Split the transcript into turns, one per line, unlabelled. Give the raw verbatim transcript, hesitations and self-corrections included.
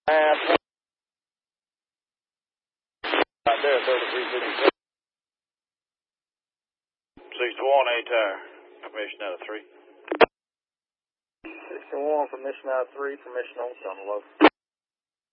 Right there, thirty-three fifty-seven. sixty-one, A-Tire. Permission out of three.
sixty-one, permission out of three, permission on tunnel low.